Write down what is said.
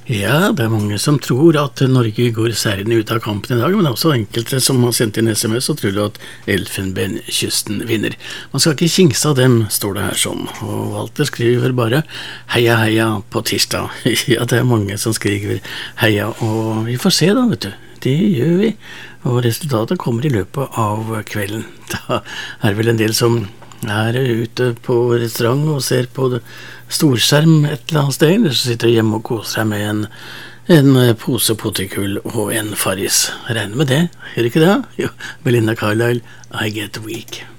Ja, det er mange som tror at Norge går seirende ut av kampen i dag, men det er også enkelte som har sendt inn SMS og tror at Elfenbenskysten vinner. Man skal ikke kimse av dem, står det her sånn. Og Walter skriver bare heia heia på tirsdag. Ja, det er mange som skriver heia, og vi får se da, vet du. Det gjør vi, og resultatet kommer i løpet av kvelden. Da er vel en del som er ute på restaurant og ser på storskjerm et eller annet sted, eller så sitter hjemme og koser seg med en pose potetgull og en Farris. Regner med det, gjør ikke det? Jo, Belinda Carlisle, I Get Weak.